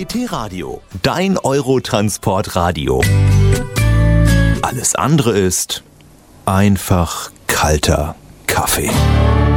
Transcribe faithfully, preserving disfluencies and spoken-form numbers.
D T-Radio, dein Eurotransport-Radio. Alles andere ist einfach kalter Kaffee.